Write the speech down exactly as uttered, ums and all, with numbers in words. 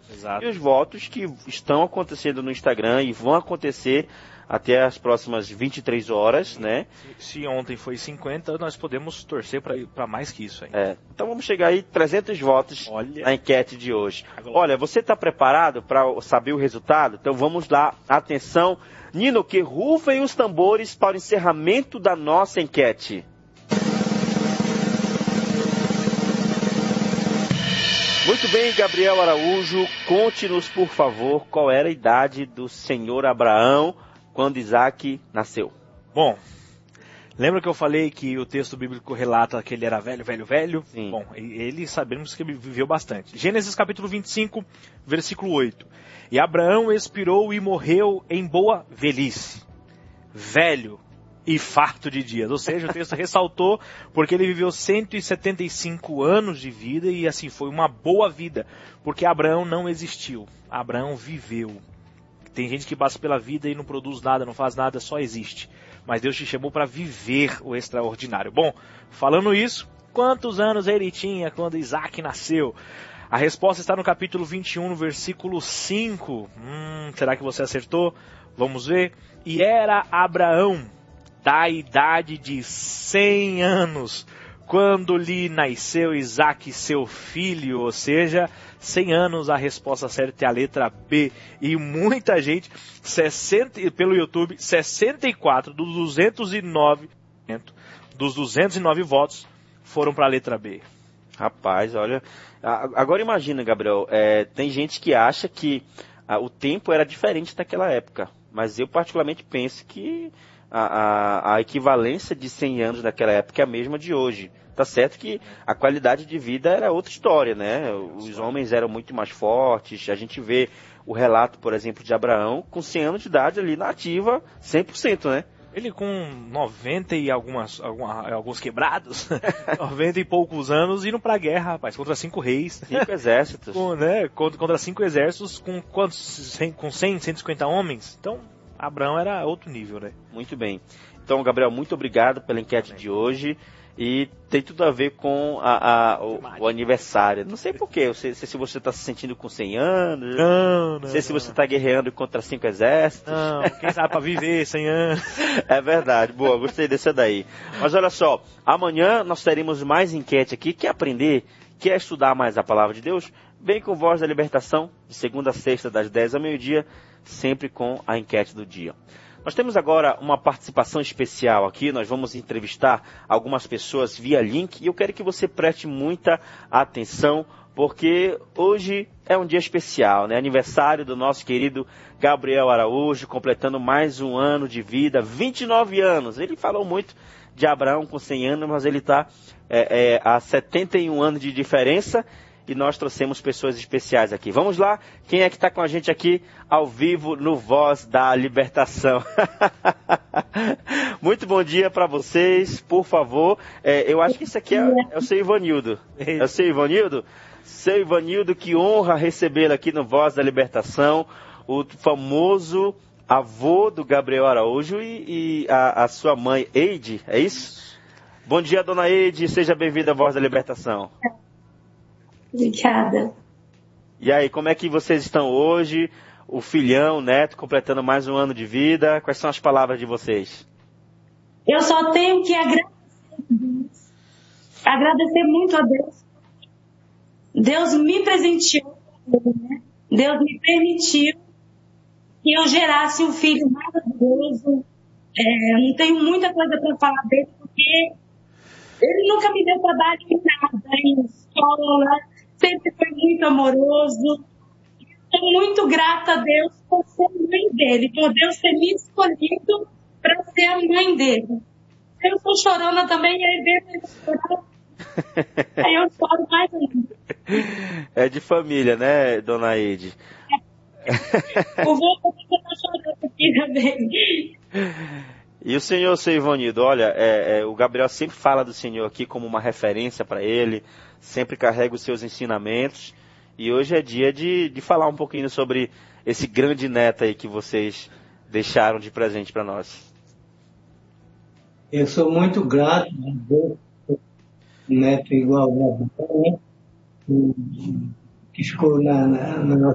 Exato. E os votos que estão acontecendo no Instagram e vão acontecer até as próximas vinte e três horas, né? Se, se ontem foi cinquenta, nós podemos torcer para mais que isso aí. É. Então vamos chegar aí trezentos votos Olha. na enquete de hoje. Olha, você está preparado para saber o resultado? Então vamos lá. Atenção, Nino, que rufem os tambores para o encerramento da nossa enquete. Muito bem, Gabriel Araújo, conte-nos, por favor, qual era a idade do senhor Abraão quando Isaac nasceu. Bom, lembra que eu falei que o texto bíblico relata que ele era velho, velho, velho? Sim. Bom, ele sabemos que ele viveu bastante. Gênesis capítulo vinte e cinco, versículo oito. E Abraão expirou e morreu em boa velhice, velho e farto de dias. Ou seja, o texto ressaltou porque ele viveu cento e setenta e cinco anos de vida e assim foi uma boa vida, porque Abraão não existiu, Abraão viveu. Tem gente que passa pela vida e não produz nada, não faz nada, só existe. Mas Deus te chamou para viver o extraordinário. Bom, falando isso, quantos anos ele tinha quando Isaac nasceu? A resposta está no capítulo vinte e um, no versículo cinco. Hum, será que você acertou? Vamos ver. E era Abraão da idade de cem anos, quando lhe nasceu Isaac, seu filho, ou seja, cem anos, a resposta certa é a letra B. E muita gente, sessenta, pelo YouTube, sessenta e quatro dos duzentos e nove, dos duzentos e nove votos foram para a letra B. Rapaz, olha, agora imagina, Gabriel, é, tem gente que acha que ah, o tempo era diferente daquela época, mas eu particularmente penso que A, a, a equivalência de cem anos daquela época é a mesma de hoje. Tá certo que a qualidade de vida era outra história, né? Os homens eram muito mais fortes. A gente vê o relato, por exemplo, de Abraão com cem anos de idade ali na ativa, cem por cento, né? Ele com noventa e algumas, alguma, alguns quebrados, noventa e poucos anos, indo pra guerra, rapaz, contra cinco reis. Cinco exércitos. com, né, contra, contra cinco exércitos, com quantos? cem, com cem, cento e cinquenta homens? Então, Abraão era outro nível, né? Muito bem. Então, Gabriel, muito obrigado pela enquete de hoje. E tem tudo a ver com a, a, o, o aniversário. Não sei porquê, não sei se você está se sentindo com cem anos. Não, não. Não sei se não. você está guerreando contra cinco exércitos. Não, quem sabe para viver cem anos. É verdade, boa, gostei dessa daí. Mas olha só, amanhã nós teremos mais enquete aqui. Quer aprender? Quer estudar mais a palavra de Deus? Vem com Voz da Libertação, de segunda a sexta, das dez ao meio-dia, sempre com a enquete do dia. Nós temos agora uma participação especial aqui, nós vamos entrevistar algumas pessoas via link e eu quero que você preste muita atenção, porque hoje é um dia especial, né? Aniversário do nosso querido Gabriel Araújo, completando mais um ano de vida, vinte e nove anos. Ele falou muito de Abraão com cem anos, mas ele está é, é, há setenta e um anos de diferença. E nós trouxemos pessoas especiais aqui. Vamos lá, quem é que está com a gente aqui ao vivo no Voz da Libertação? Muito bom dia para vocês, por favor. É, eu acho que isso aqui é, é o seu Ivanildo. É o seu Ivanildo? Seu Ivanildo, que honra recebê-lo aqui no Voz da Libertação, o famoso avô do Gabriel Araújo e, e a, a sua mãe, Eide, é isso? Bom dia, dona Eide, seja bem-vinda à Voz da Libertação. Obrigada. E aí, como é que vocês estão hoje? O filhão, o neto, completando mais um ano de vida. Quais são as palavras de vocês? Eu só tenho que agradecer a Deus. Agradecer muito a Deus. Deus me presenteou, né? Deus me permitiu que eu gerasse um filho maravilhoso. É, não tenho muita coisa para falar dele, porque ele nunca me deu trabalho em nada, em escola. Sempre foi muito amoroso. Estou muito grata a Deus por ser mãe dele, por Deus ter me escolhido para ser a mãe dele. Eu sou chorona também, aí dele aí eu choro mais ainda. É de família, né, dona Eide? É. O vô também está chorando aqui também. E o senhor, seu Ivanildo, olha, é, é, o Gabriel sempre fala do senhor aqui como uma referência para ele, sempre carrega os seus ensinamentos, e hoje é dia de, de falar um pouquinho sobre esse grande neto aí que vocês deixaram de presente para nós. Eu sou muito grato a Deus, neto igual a Gabriel, né? Que ficou na, na, na